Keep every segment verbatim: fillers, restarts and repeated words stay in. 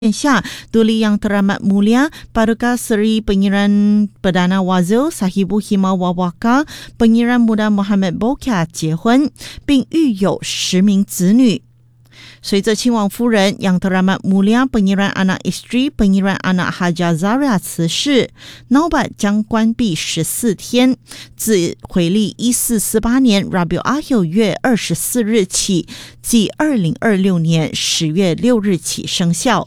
Indonesia, Tuli Yang Teramat Mulia, Paduka Seri Pengiran Perdana Wazir Sahibu Himawawaka, Pengiran Muda Muhammad Bokya 结婚，并育有十名子女。随着亲王夫人 Yang Teramat Mulia Pengiran Anak Isteri Pengiran Anak Haja Zaria 辞世， Naubat 将关闭十四天，自回历一四四八年 Rabiul Akhir 月二十四日起，即二零二六年十月六日起生效。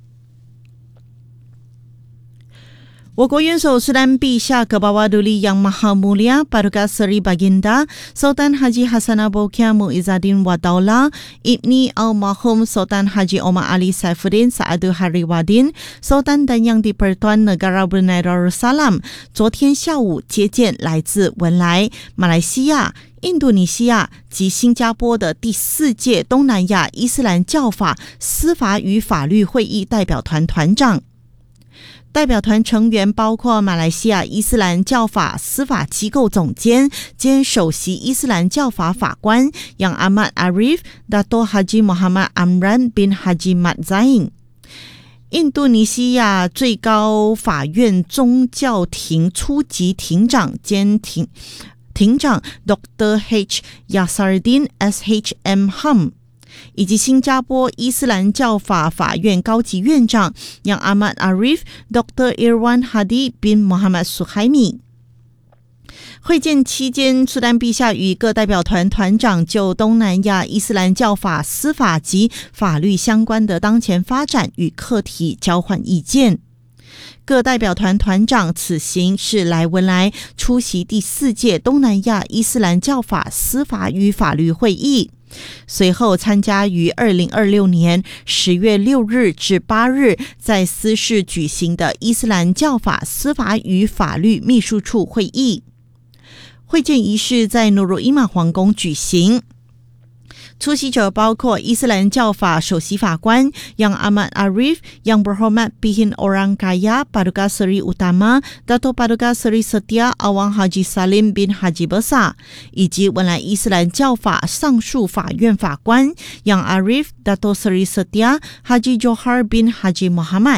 我国元首苏丹陛下 Kebawa Duli Yang Maha Mulia Paduka Seri Baginda Sultan Haji Hasanah Bokya Muizzaddin Wadaula Ibni Almarhum Sultan Haji Omar Ali Saifuddin Saadu Hariwadin Sultan dan Yang di-Pertuan Negara Brunei Darussalam 昨天下午接见来自文莱、马来西亚、印度尼西亚及新加坡的第四届东南亚伊斯兰教法司法与法律会议代表团团长。代表团成员包括马来西亚伊斯兰教法司法机构总监兼首席伊斯兰教法法官 Yang Ahmad Arif Dato' Haji Muhammad Amran bin Haji Mat Zain， 印度尼西亚最高法院宗教庭初级庭长兼庭庭长 Doctor H Yasaruddin S H M Hum，以及新加坡伊斯兰教法法院高级院长 Yang Ahmad Arif Doctor Irwan Hadi bin Muhammad Suhaimi。 会见期间，苏丹陛下与各代表团团长就东南亚伊斯兰教法司法及法律相关的当前发展与课题交换意见。各代表团团长此行是来文莱出席第四届东南亚伊斯兰教法司法与法律会议，随后参加于二零二六年十月六日至八日在斯市举行的伊斯兰教法司法与法律秘书处会议。会见仪式在努鲁伊玛皇宫举行。出席者包括伊斯兰教法首席法官 Yang Ahmad Arif Yang Berhormat Bihin Orang Kaya Paduka Seri Utama Dato' Paduka Seri Setia Awang Haji Salim bin Haji Besar， 以及文莱伊斯兰教法上诉法院法官 Yang Arif Dato' Seri Setia Haji Johar bin Haji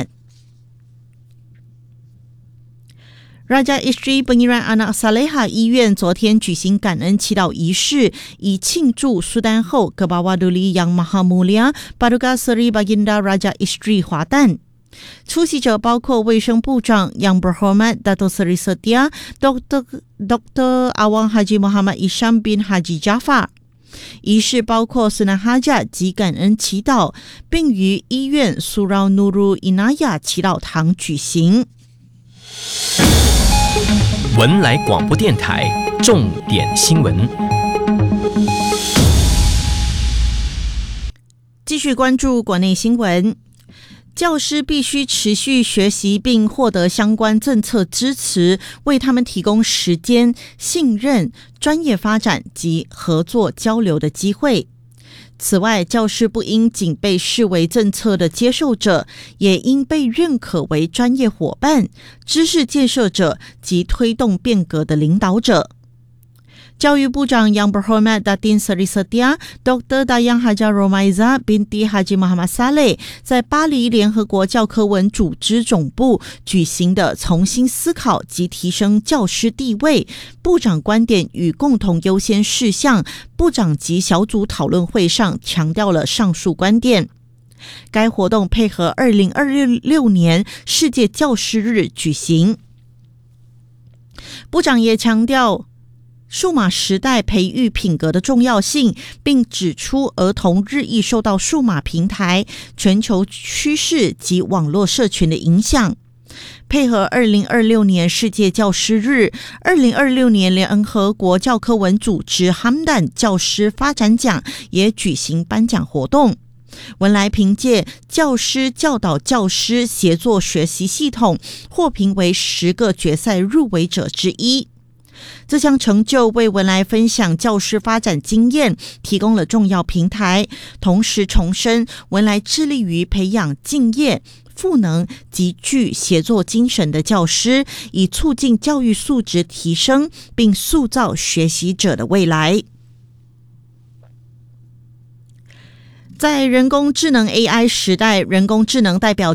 Muhammad。Raja Isteri Pengiran Anak Saleha 医院昨天举行感恩祈祷仪式，以庆祝苏丹后 Kebawa Duli Yang Maha Mulia Paduka Seri Baginda Raja Isteri 华诞。出席者包括卫生部长 Yang Berhormat Dato' Seri Setia Dr. Dr. Awang Haji Muhammad Isham bin Haji Jafar。仪式包括苏南哈加及感恩祈祷，并于医院苏饶努鲁伊纳亚祈祷堂举行。 文莱广播电台重点新闻， 继续关注国内新闻。教师必须持续学习并获得相关政策支持，为他们提供时间、信任、专业发展及合作交流的机会。此外，教师不应仅被视为政策的接受者，也应被认可为专业伙伴、知识建设者及推动变革的领导者。教育部长 Yang Berhormat Datin Seri Setia Doktor Dayang Haja Romaiza binti Haji Muhammad Saleh 在巴黎联合国教科文组织总部举行的重新思考及提升教师地位部长观点与共同优先事项部长级小组讨论会上强调了上述观点。该活动配合二零二六年世界教师日举行。部长也强调数码时代培育品格的重要性，并指出儿童日益受到数码平台、全球趋势及网络社群的影响。配合二零二六年世界教师日，二零二六年联合国教科文组织 Hamdan 教师发展奖也举行颁奖活动。文莱凭借教师教导教师协作学习系统获评为十个决赛入围者之一。这项成就为文莱分享教师发展经验提供了重要平台，同时重申文莱致力于培养敬业、赋能及具协作精神的教师，以促进教育素质提升，并塑造学习者的未来。 在人工智能 A I 时代，人工智能代表